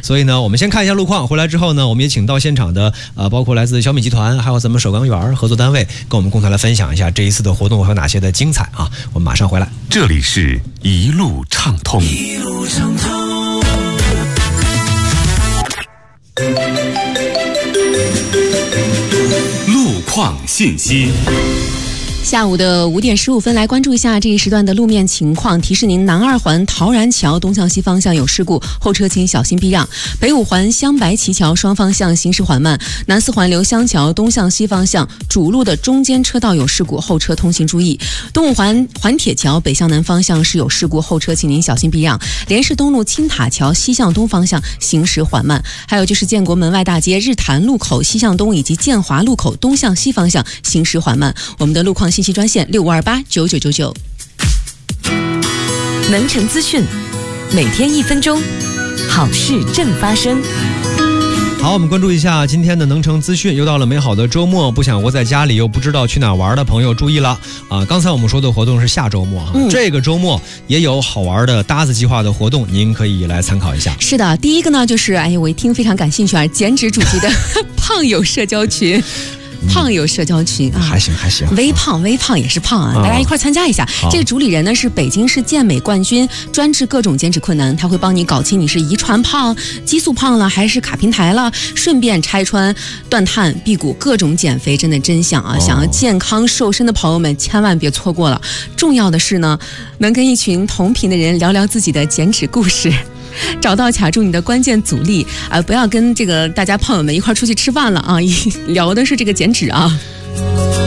所以呢，我们先看一下路况，回来之后呢，我们也请到现场的包括来自小米集团，还有咱们首钢园合作单位，跟我们共同来分享一下这一次的活动还有哪些的精彩啊！我们马上回来。 这里是一路畅通。 一路畅通。 路况信息。 下午的5点15分，来关注一下这一时段的路面情况。提示您，南二环陶然桥东向西方向有事故，后车请小心避让；北五环香白旗桥双方向行驶缓慢；南四环刘香桥东向西方向主路的中间车道有事故，后车通行注意；东五环环铁桥北向南方向是有事故，后车请您小心避让；莲市东路青塔桥西向东方向行驶缓慢；还有就是建国门外大街日坛路口西向东以及建华路口东向西方向行驶缓慢。我们的路况信息专线65289999。 能城资讯，每天1分钟，好事正发生。 好，我们关注一下今天的能城资讯。又到了美好的周末，不想窝在家里又不知道去哪玩的朋友注意了啊！刚才我们说的活动是下周末啊，这个周末也有好玩的搭子计划的活动，您可以来参考一下。 是的，第一个呢就是我一听非常感兴趣啊，减脂主题的胖友社交群。胖友社交群啊， 还行， 微胖也是胖啊，大家一块参加一下。这个主理人呢是北京市健美冠军，专治各种减脂困难，他会帮你搞清你是遗传胖、激素胖了还是卡平台了，顺便拆穿断碳、辟谷各种减肥真的真相啊！想要健康瘦身的朋友们千万别错过了。重要的是呢，能跟一群同频的人聊聊自己的减脂故事。找到卡住你的关键阻力不要跟这个大家胖友们一块出去吃饭了啊，聊的是这个减脂啊。